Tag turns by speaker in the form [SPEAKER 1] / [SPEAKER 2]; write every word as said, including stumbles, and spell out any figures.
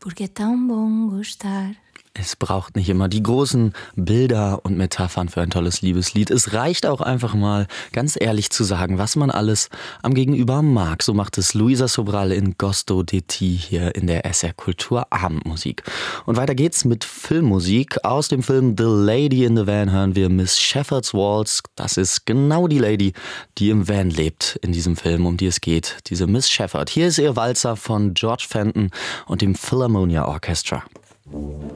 [SPEAKER 1] Porque é tão bom gostar.
[SPEAKER 2] Es braucht nicht immer die großen Bilder und Metaphern für ein tolles Liebeslied. Es reicht auch einfach mal, ganz ehrlich zu sagen, was man alles am Gegenüber mag. So macht es Luisa Sobral in Gosto de Ti hier in der S R Kultur Abendmusik. Und weiter geht's mit Filmmusik. Aus dem Film The Lady in the Van hören wir Miss Shepherd's Waltz. Das ist genau die Lady, die im Van lebt in diesem Film, um die es geht. Diese Miss Shepherd. Hier ist ihr Walzer von George Fenton und dem Philharmonia Orchestra.